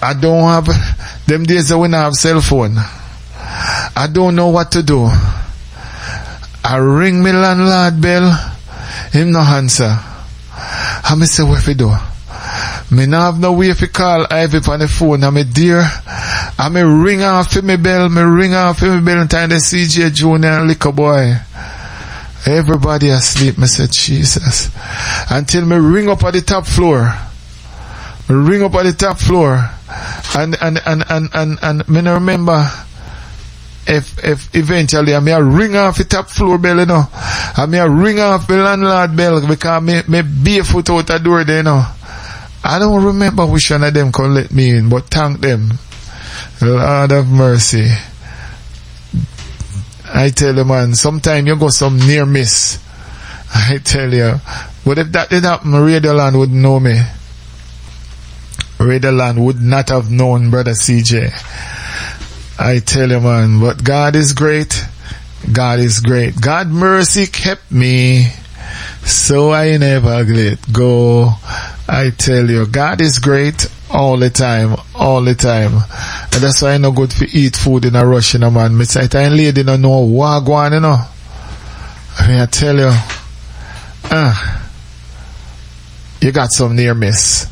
I don't have, them days that when I have cell phone, I don't know what to do. I ring my landlord bell, him no answer. I me say, what if do? Me no have no way if you call Ivy on the phone, I'm dear. I me ring off my bell, and time the CJ Junior and Liquor Boy. Everybody asleep. Me say, Jesus. Until me ring up at the top floor. And me no remember if eventually I may ring off the top floor bell, you know. I may ring off the landlord bell because me barefoot out the door there, you know. I don't remember which one of them can let me in, but thank them. Lord of mercy. I tell you, man, sometimes you go some near miss. I tell you. But if that did happen, Radioland would know me. Radioland would not have known Brother CJ. I tell you, man, but God is great. God is great. God mercy kept me, so I never let go. I tell you, God is great all the time. And that's why I no good to eat food in a rush, you know, man. Me say, I lady no know what go on, you know. I tell you, you got some near miss.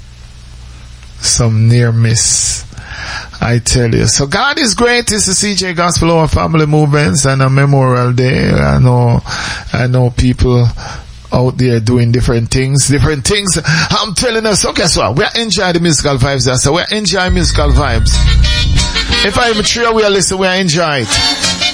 I tell you. So God is great. It's the CJ Gospel Hour Family Movements and a Memorial Day. I know people out there doing different things. I'm telling us, so guess what? We are enjoying the musical vibes. So we are enjoying musical vibes. If I even try, we are listening, we are enjoying it.